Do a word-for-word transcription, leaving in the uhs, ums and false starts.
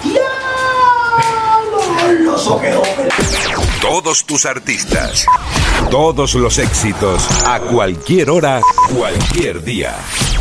Todos tus artistas, todos los éxitos, a cualquier hora, cualquier día.